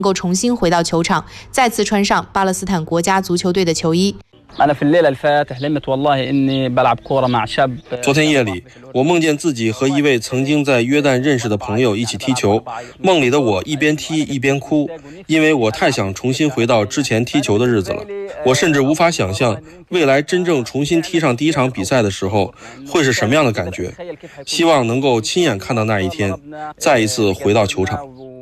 够重新回到球场，再次穿上巴勒斯坦国家足球队的球衣。 昨天夜里，我梦见自己和一位曾经在约旦认识的朋友一起踢球。梦里的我一边踢一边哭，因为我太想重新回到之前踢球的日子了。我甚至无法想象未来真正重新踢上第一场比赛的时候会是什么样的感觉。希望能够亲眼看到那一天，再一次回到球场。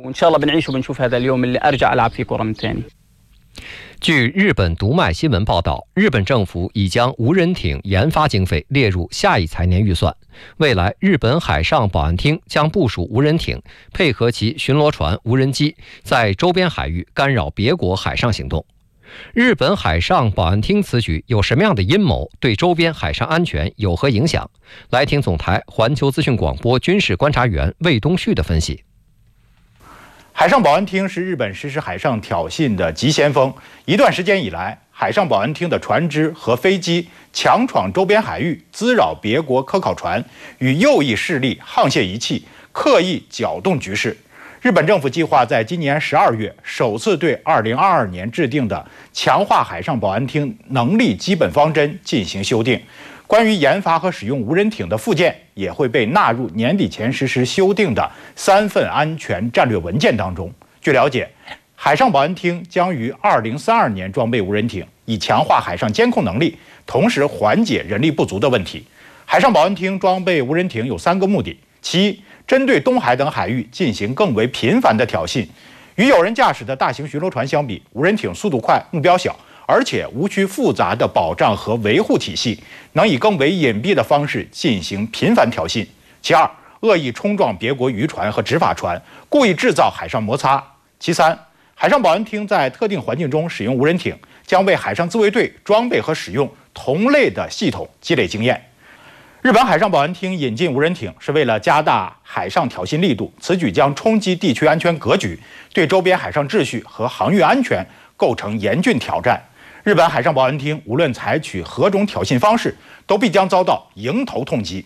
据日本读卖新闻报道，日本政府已将无人艇研发经费列入下一财年预算。未来，日本海上保安厅将部署无人艇，配合其巡逻船、无人机，在周边海域干扰别国海上行动。日本海上保安厅此举有什么样的阴谋？对周边海上安全有何影响？来听总台环球资讯广播军事观察员魏东旭的分析。 海上保安厅是日本实施海上挑衅的急先锋。一段时间以来，海上保安厅的船只和飞机强闯周边海域，滋扰别国科考船，与右翼势力沆瀣一气，刻意搅动局势。日本政府计划在今年12月首次对2022年制定的强化海上保安厅能力基本方针进行修订。关于研发和使用无人艇的附件也会被纳入年底前实施修订的3份安全战略文件当中。据了解，海上保安厅将于2032年装备无人艇，以强化海上监控能力，同时缓解人力不足的问题。海上保安厅装备无人艇有3个目的：其一，针对东海等海域进行更为频繁的挑衅。与有人驾驶的大型巡逻船相比，无人艇速度快，目标小，而且无需复杂的保障和维护体系，能以更为隐蔽的方式进行频繁挑衅。其二，恶意冲撞别国渔船和执法船，故意制造海上摩擦。其三，海上保安厅在特定环境中使用无人艇，将为海上自卫队装备和使用同类的系统积累经验。日本海上保安厅引进无人艇是为了加大海上挑衅力度，此举将冲击地区安全格局，对周边海上秩序和航运安全构成严峻挑战。日本海上保安厅无论采取何种挑衅方式，都必将遭到迎头痛击。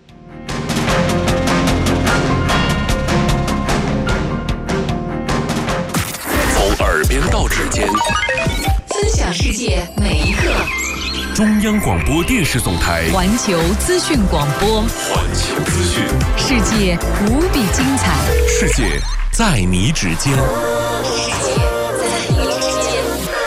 从耳边到指尖， 分享世界每一刻。 中央广播电视总台环球资讯广播， 环球资讯， 世界无比精彩， 世界在你指尖。 世界在你指尖。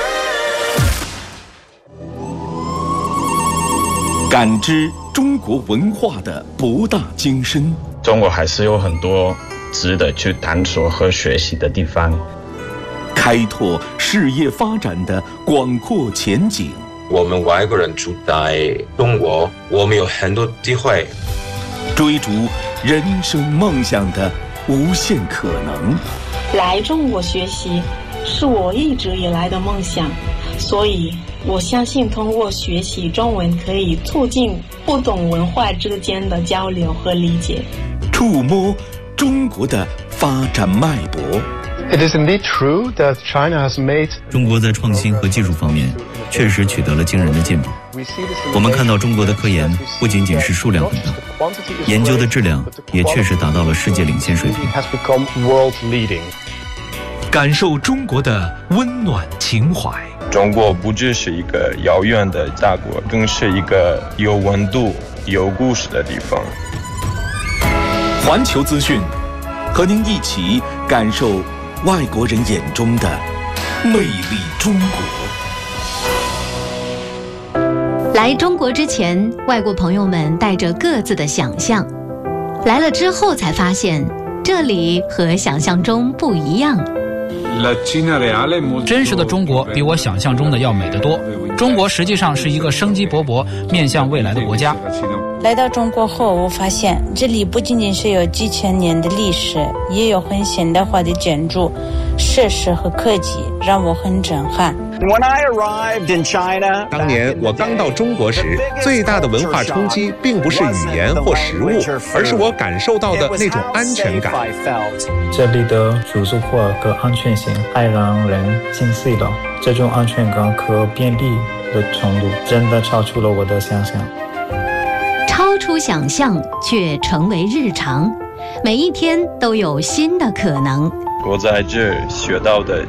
感知中国文化的博大精深， 中国还是有很多值得去探索和学习的地方， 开拓事业发展的广阔前景。 我们外国人住在中国，我们有很多机会追逐人生梦想的无限可能。 来中国学习是我一直以来的梦想，所以我相信通过学习中文可以促进不同文化之间的交流和理解， 触摸中国的发展脉搏。 It is indeed true that China has made 中国在创新和技术方面确实取得了惊人的进步。我们看到中国的科研不仅仅是数量很大，研究的质量也确实达到了世界领先水平。 感受中国的温暖情怀。 中国不只是一个遥远的大国，更是一个有温度、有故事的地方。 环球资讯，和您一起感受外国人眼中的魅力中国。 来中国之前，外国朋友们带着各自的想象，来了之后才发现，这里和想象中不一样。 真实的中国比我想象中的要美得多。中国实际上是一个生机勃勃、面向未来的国家。 来到中国后，我发现这里不仅仅是有几千年的历史，也有很现代化的建筑、设施和科技，让我很震撼。 当年我刚到中国时，最大的文化冲击并不是语言或食物，而是我感受到的那种安全感。 这里的组织化和安全性太让人心碎了，这种安全感和便利的程度真的超出了我的想象。 超出想象却成为日常，每一天都有新的可能。 我在这学到的